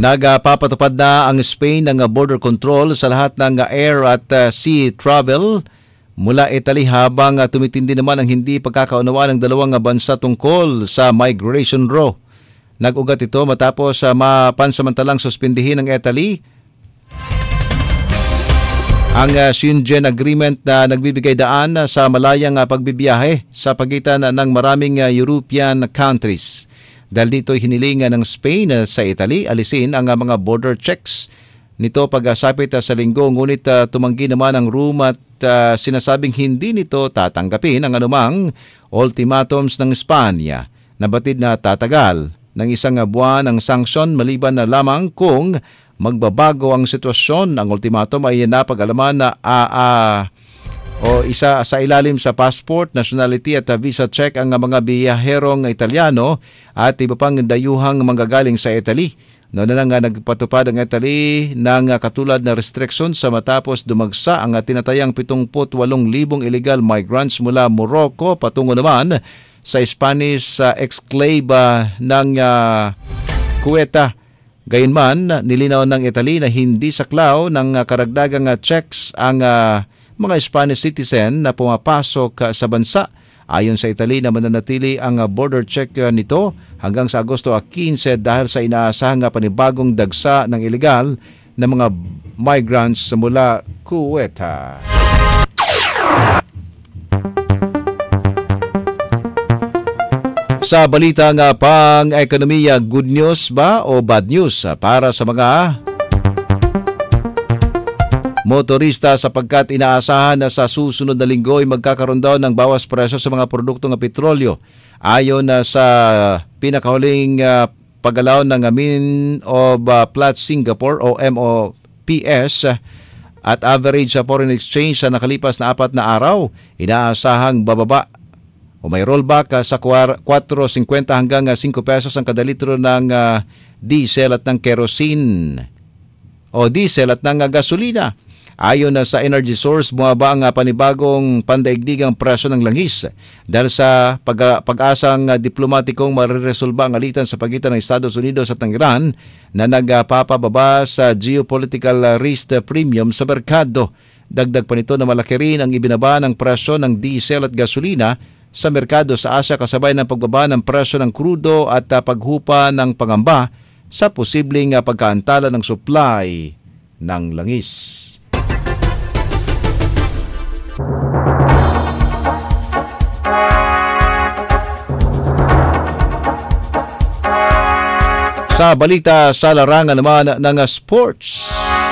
Nagpapatupad na ang Spain ng border control sa lahat ng air at sea travel mula Italy habang tumitindi naman ang hindi pagkakaunawaan ng dalawang bansa tungkol sa migration row. Nag-ugat ito matapos mapansamantalang suspindihin ng Italy ang Schengen Agreement na nagbibigay daan sa malayang pagbibiyahe sa pagitan ng maraming European countries. Dahil dito hiniling ng Spain sa Italy alisin ang mga border checks nito pag-asapit sa linggo, ngunit tumanggi naman ang room at sinasabing hindi nito tatanggapin ang anumang ultimatums ng Espanya na batid na tatagal ng isang buwan ang sanksyon maliban na lamang kung magbabago ang sitwasyon. Ang ultimatum ay napag-alaman na isa sa ilalim sa passport, nationality at visa check ang mga biyaherong Italiano at iba pang dayuhang manggagaling sa Italy. Noon na nga nagpatupad ang Italy ng katulad na restrictions sa matapos dumagsa ang tinatayang 78,000 illegal migrants mula Morocco patungo naman sa Spanish exclave ng Ceuta. Gayunman, nilinaw ng Italy na hindi saklaw ng karagdagang checks ang mga Spanish citizen na pumapasok sa bansa. Ayon sa Italy na mananatili ang border check nito hanggang sa Agosto 15 dahil sa inaasahang panibagong dagsa ng ilegal na mga migrants mula Ceuta. Sa balita nga pang ekonomiya, good news ba o bad news para sa mga motorista sapagkat inaasahan na sa susunod na linggo ay magkakaroon daw ng bawas presyo sa mga produkto ng petrolyo. Ayon sa pinakahuling paggalaw ng Mean of Platts Singapore o MOPS at average foreign exchange sa nakalipas na 4 na araw, inaasahang bababa o may rollback sa 4.50 hanggang 5 pesos ang kada litro ng diesel at ng kerosene o diesel at ng gasolina. Ayon sa Energy Source, bumaba ang panibagong pandaigdigang presyo ng langis dahil sa pag-asang diplomatikong mariresolba ang alitan sa pagitan ng Estados Unidos at ng Iran na nagpapababa sa geopolitical risk premium sa merkado. Dagdag pa nito na malaki rin ang ibinaba ng presyo ng diesel at gasolina sa merkado sa Asia kasabay ng pagbaba ng presyo ng krudo at paghupa ng pangamba sa posibleng pagkaantala ng supply ng langis. Sa balita sa larangan naman ng sports,